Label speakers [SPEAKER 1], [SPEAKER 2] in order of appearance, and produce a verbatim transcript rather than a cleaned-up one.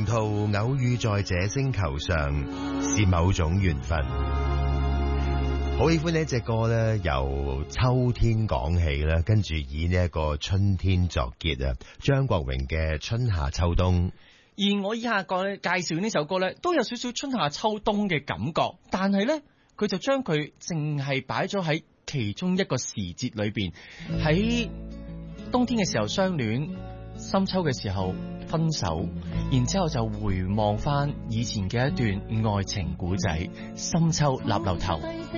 [SPEAKER 1] 同途偶遇在這星球上，是某種緣分。好喜歡呢一隻歌咧，由秋天講起啦，跟住以呢一個春天作結啊。張國榮嘅春夏秋冬。
[SPEAKER 2] 而我以下個介紹呢首歌咧，都有少少春夏秋冬嘅感覺，但係咧佢就將佢淨係擺咗喺其中一個時節裏邊，喺冬天嘅時候相戀，深秋嘅時候分手，然之後就回望翻以前嘅一段愛情故仔，深秋立樓頭。